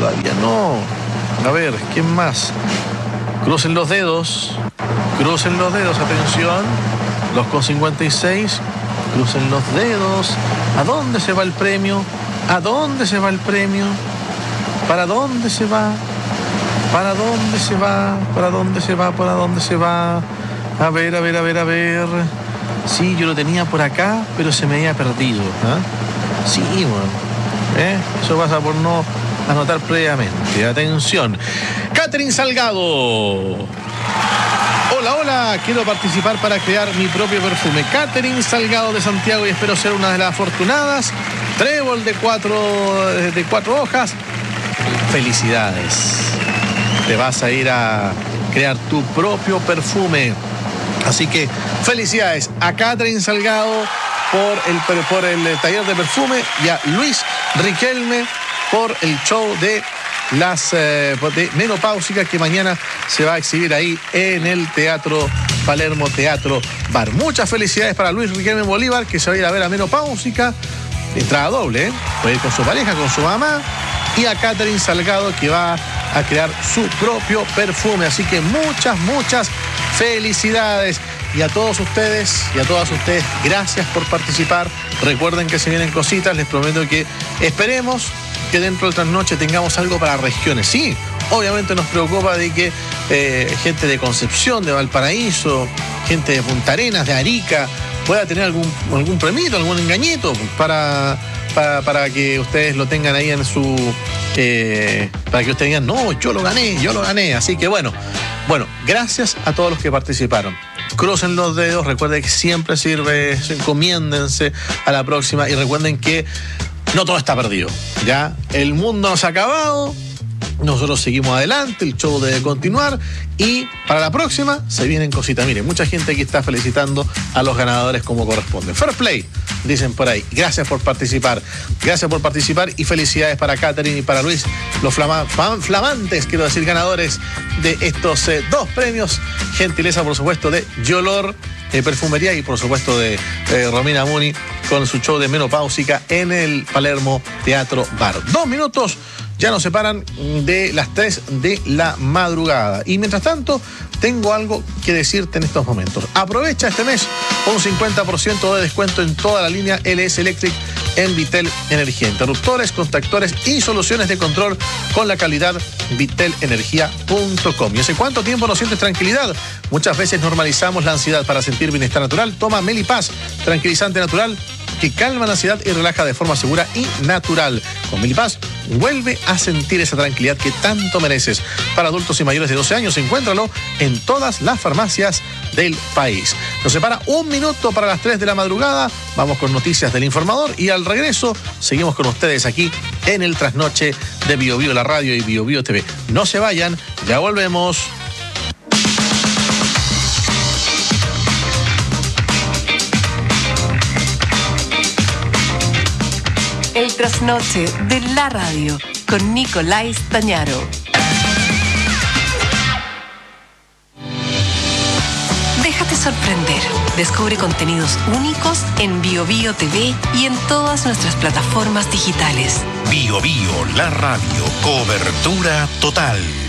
todavía no. A ver, ¿quién más? Crucen los dedos, atención. Los con 56, crucen los dedos. ¿A dónde se va el premio? ¿A dónde se va el premio? ¿Para dónde se va? ¿Para dónde se va? ¿Para dónde se va? ¿Para dónde se va? A ver. Sí, yo lo tenía por acá, pero se me había perdido. Sí, bueno. Eso pasa por no anotar previamente. Atención. Catherine Salgado. Hola, quiero participar para crear mi propio perfume. Catherine Salgado de Santiago y espero ser una de las afortunadas. Trébol de cuatro hojas. Felicidades. Te vas a ir a crear tu propio perfume. Así que felicidades a Catherine Salgado por el taller de perfume y a Luis Riquelme por el show de de Menopáusica que mañana se va a exhibir ahí en el Teatro Palermo Teatro Bar. Muchas felicidades para Luis Riquelme Bolívar, que se va a ir a ver a Menopáusica. Entrada doble, puede ir con su pareja, con su mamá, y a Catherine Salgado, que va a crear su propio perfume. Así que muchas felicidades. Y a todos ustedes y a todas ustedes, gracias por participar. Recuerden que se vienen cositas, les prometo que esperemos que dentro de trasnoche tengamos algo para regiones. Sí, obviamente nos preocupa de que gente de Concepción, de Valparaíso, gente de Punta Arenas, de Arica, pueda tener algún premito, algún engañito para que ustedes lo tengan ahí en su... para que ustedes digan, no, yo lo gané. Así que bueno, gracias a todos los que participaron. Crucen los dedos, recuerden que siempre sirve, encomiéndense a la próxima y recuerden que no todo está perdido, ¿ya? El mundo no se ha acabado, nosotros seguimos adelante, el show debe continuar y para la próxima se vienen cositas. Miren, mucha gente aquí está felicitando a los ganadores como corresponde. Fair play, dicen por ahí. Gracias por participar y felicidades para Catherine y para Luis, los flamantes, quiero decir, ganadores de estos dos premios. Gentileza, por supuesto, de Yolor Perfumería y, por supuesto, de Romina Muni con su show de Menopáusica en el Palermo Teatro Bar. 2 minutos ya nos separan de las 3 de la madrugada. Y mientras tanto, tengo algo que decirte en estos momentos. Aprovecha este mes un 50% de descuento en toda la línea LS Electric en Vitel Energía. Interruptores, contactores y soluciones de control con la calidad vitelenergia.com. ¿Y hace cuánto tiempo no sientes tranquilidad? Muchas veces normalizamos la ansiedad. Para sentir bienestar natural, toma Melipaz, tranquilizante natural que calma la ansiedad y relaja de forma segura y natural. Con Melipaz, vuelve a sentir esa tranquilidad que tanto mereces. Para adultos y mayores de 12 años, encuéntralo en todas las farmacias del país. Nos separa 1 minuto para las 3 de la madrugada. Vamos con noticias del informador y al regreso seguimos con ustedes aquí en el trasnoche de Bio Bio, la radio, y Bio Bio TV. No se vayan, ya volvemos. El trasnoche de la radio con Nicolás Tañaro. Déjate sorprender. Descubre contenidos únicos en Bio Bio TV y en todas nuestras plataformas digitales. Bio Bio, la radio, cobertura total.